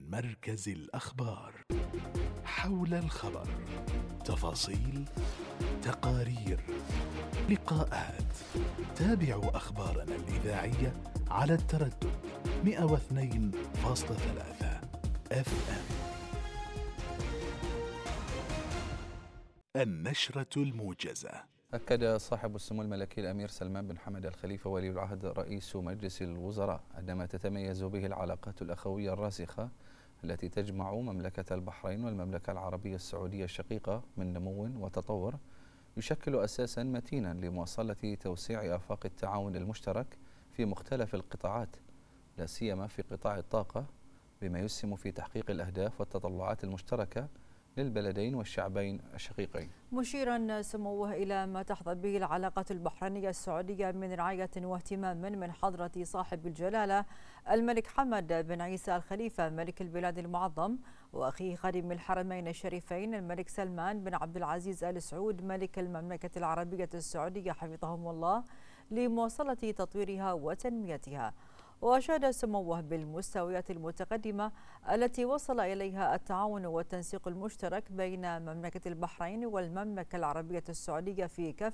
مركز الأخبار. حول الخبر، تفاصيل، تقارير، لقاءات. تابعوا أخبارنا الإذاعية على التردد 102.3 FM. النشرة الموجزة. أكد صاحب السمو الملكي الأمير سلمان بن حمد الخليفة ولي العهد رئيس مجلس الوزراء عندما تتميز به العلاقات الأخوية الراسخة التي تجمع مملكة البحرين والمملكة العربية السعودية الشقيقة من نمو وتطور، يشكل أساسا متينا لمواصلة توسيع آفاق التعاون المشترك في مختلف القطاعات، لا سيما في قطاع الطاقة، بما يسهم في تحقيق الأهداف والتطلعات المشتركة للبلدين والشعبين الشقيقين. مشيرا سموه إلى ما تحظى به العلاقات البحرينية السعودية من رعاية واهتمام من حضرة صاحب الجلالة الملك حمد بن عيسى الخليفة ملك البلاد المعظم، وأخيه خادم الحرمين الشريفين الملك سلمان بن عبد العزيز آل سعود ملك المملكة العربية السعودية حفظهم الله، لمواصلة تطويرها وتنميتها. وأشاد سموه بالمستويات المتقدمة التي وصل إليها التعاون والتنسيق المشترك بين مملكة البحرين والمملكة العربية السعودية في كافة